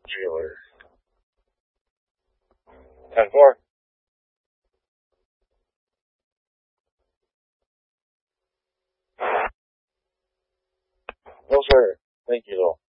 See you later. 10-4. No, sir. Thank you, though.